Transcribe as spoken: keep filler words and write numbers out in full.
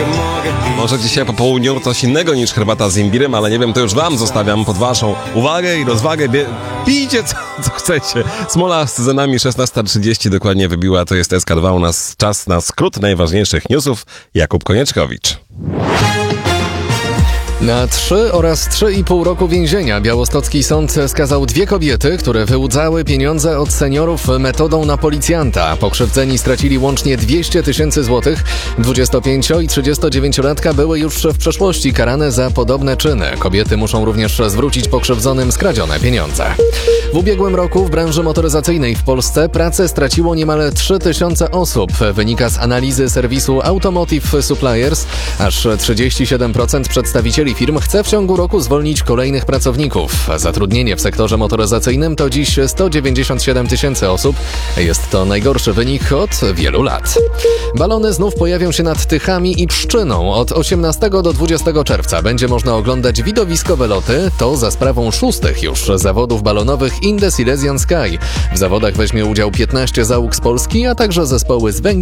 Może dzisiaj po południu coś innego niż herbata z imbirem, ale nie wiem, to już wam zostawiam pod waszą uwagę i rozwagę. Bie- pijcie co, co chcecie. Smola z nami szesnasta trzydzieści dokładnie wybiła, to jest S K dwa, u nas czas na skrót najważniejszych newsów. Jakub Konieczkowicz. Na trzy oraz trzy i pół roku więzienia białostocki sąd skazał dwie kobiety, które wyłudzały pieniądze od seniorów metodą na policjanta. Pokrzywdzeni stracili łącznie dwieście tysięcy złotych. dwudziestopięcio- i trzydziestodziewięciolatka były już w przeszłości karane za podobne czyny. Kobiety muszą również zwrócić pokrzywdzonym skradzione pieniądze. W ubiegłym roku w branży motoryzacyjnej w Polsce pracę straciło niemal trzy tysiące osób. Wynika z analizy serwisu Automotive Suppliers. Aż trzydzieści siedem procent przedstawicieli firm chce w ciągu roku zwolnić kolejnych pracowników. Zatrudnienie w sektorze motoryzacyjnym to dziś sto dziewięćdziesiąt siedem tysięcy osób. Jest to najgorszy wynik od wielu lat. Balony znów pojawią się nad Tychami i Pszczyną. Od osiemnastego do dwudziestego czerwca będzie można oglądać widowiskowe loty. To za sprawą szóstych już zawodów balonowych In the Silesian Sky. W zawodach weźmie udział piętnaście załóg z Polski, a także zespoły z Węgier